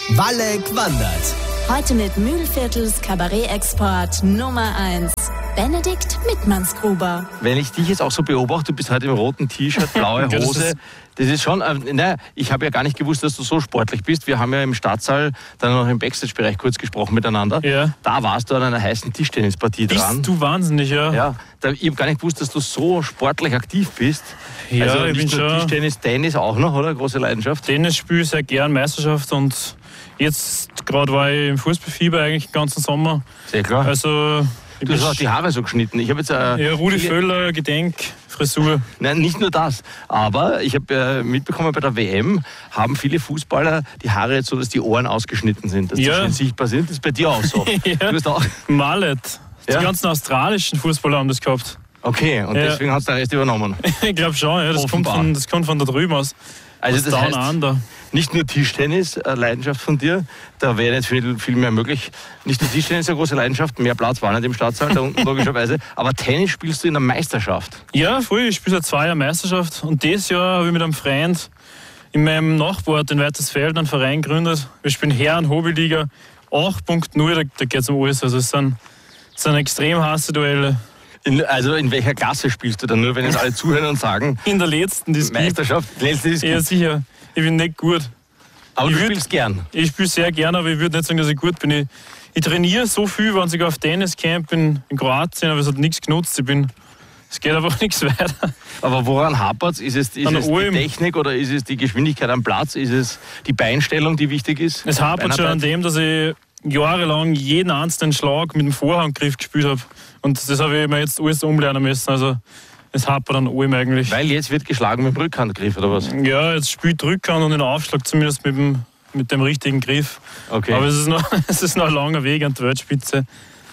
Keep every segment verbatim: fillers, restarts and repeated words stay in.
Walleck wandert. Heute mit Mühlviertels Kabarett-Export Nummer eins, Benedikt Mittmannsgruber. Wenn ich dich jetzt auch so beobachte, du bist heute im roten T-Shirt, blaue Ja, das Hose. ist- Das ist schon, äh, naja, ich habe ja gar nicht gewusst, dass du so sportlich bist. Wir haben ja im Stadtsaal dann noch im Backstage-Bereich kurz gesprochen miteinander. Ja. Da warst du an einer heißen Tischtennispartie dran. Bist du wahnsinnig, ja? Ja, da, ich habe gar nicht gewusst, dass du so sportlich aktiv bist. Ja, also ich nicht bin nur schon- Tischtennis, Tennis auch noch, oder? Große Leidenschaft. Tennis spiele ich sehr gern, Meisterschaft, und jetzt gerade war ich im Fußballfieber eigentlich den ganzen Sommer. Sehr klar. Also, ich du hast bin auch die Haare so geschnitten. Ich habe jetzt äh, ja, Rudi viele- Völler, Gedenk, Frisur. Nein, nicht nur das. Aber ich habe äh, mitbekommen, bei der W M haben viele Fußballer die Haare jetzt so, dass die Ohren ausgeschnitten sind, dass Ja. die schön sichtbar sind. Das ist bei dir auch so. Ja. Du hast auch. Mallet. Ja? Die ganzen australischen Fußballer haben das gehabt. Okay, und Ja. deswegen hast du den Rest übernommen. Ich glaube schon, ja, das, kommt Offenbar. von, das kommt von da drüben aus. Also Aus das Down heißt, Under. nicht nur Tischtennis, eine Leidenschaft von dir, da wäre nicht viel, viel mehr möglich. Nicht nur Tischtennis, eine große Leidenschaft, mehr Platz war nicht im Stadtsaal, da unten logischerweise. Aber Tennis spielst du in der Meisterschaft. Ja, voll. Ich spiele seit zwei Jahren Meisterschaft. Und dieses Jahr habe ich mit einem Freund in meinem Nachbarort in Weitersfeld einen Verein gegründet. Wir spielen Herren-Hobbyliga acht Punkt null, da, da geht es um alles. Also es sind, es sind extrem heiße Duelle. In, also in welcher Klasse spielst du dann? Nur wenn jetzt alle zuhören und sagen, In der letzten, die es gibt. Meisterschaft, letzte ist Ja, sicher. Ich bin nicht gut. Aber ich du würd- spielst gern. Ich spiele sehr gerne, aber ich würde nicht sagen, dass ich gut bin. Ich, ich trainiere so viel, wenn ich auf Tenniscamp in, in Kroatien, aber es hat nichts genutzt. Ich bin, es geht einfach nichts weiter. Aber woran hapert es? Ist es, ist An es der die Alm. Technik oder ist es die Geschwindigkeit am Platz? Ist es die Beinstellung, die wichtig ist? Es hapert schon an Beinarbeit? dem, dass ich jahrelang jeden einzelnen Schlag mit dem Vorhandgriff gespielt habe. Und das habe ich mir jetzt alles umlernen müssen. Also es hapert an allem eigentlich. Weil jetzt wird geschlagen mit dem Rückhandgriff oder was? Ja, jetzt spielt Rückhand und den Aufschlag zumindest mit dem, mit dem richtigen Griff. Okay. Aber es ist, noch, es ist noch ein langer Weg an die Weltspitze.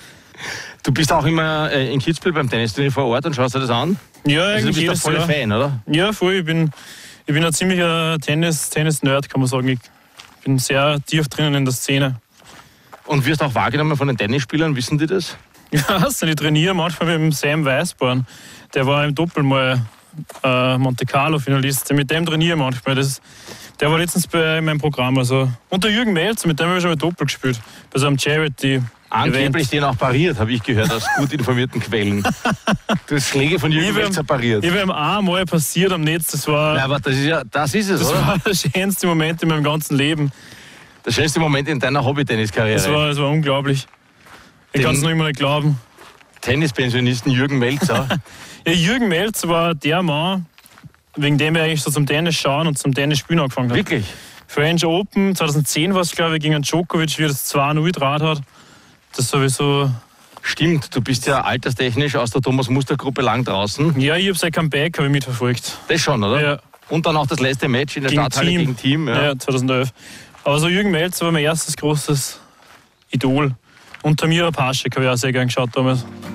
Du bist auch immer äh, in Kitzbühel beim Tennisturnier vor Ort und schaust dir das an? Ja, Also du eigentlich bist jedes der volle Jahr. Fan, oder? Ja, voll. Ich bin, ich bin ein ziemlicher Tennis, Tennis-Nerd, kann man sagen. Ich bin sehr tief drinnen in der Szene. Und wirst auch wahrgenommen von den Tennisspielern, wissen die das? Ja, also ich trainiere manchmal mit dem Sam Weißborn. Der war im Doppel mal äh, Monte Carlo-Finalist. Mit dem trainiere ich manchmal. Das, der war letztens bei meinem Programm. Also. Und der Jürgen Melzer, mit dem habe ich schon mal Doppel gespielt. Bei so einem Charity. Angeblich den auch pariert, habe ich gehört, aus gut informierten Quellen. Du hast Schläge von Jürgen Ich bin- Melzer pariert. Ich habe ihm einmal passiert am Netz. Das war, Ja, aber das ist ja, das ist es, das oder? war der schönste Moment in meinem ganzen Leben. Der schönste Moment in deiner Hobby-Tenniskarriere. Das war, das war unglaublich. Ich Den- kann es noch immer nicht glauben. Tennispensionisten Jürgen Melzer. Ja, Jürgen Melzer war der Mann, wegen dem er eigentlich so zum Tennis schauen und zum Tennis spielen angefangen hat. Wirklich? French Open zwanzig zehn war es, glaube ich, gegen einen Djokovic, wie er das zwei null draht hat. Das sowieso. Stimmt, du bist ja alterstechnisch aus der Thomas-Muster-Gruppe lang draußen. Ja, ich habe sein Comeback habe ich mitverfolgt. Das schon, oder? Ja. Und dann auch das letzte Match in der Gegen Stadthalle Team. gegen Team. Ja. Ja, zwanzig elf. Aber so Jürgen Melzer war mein erstes großes Idol. Und Tamira Paschek habe ich auch sehr gern geschaut damals.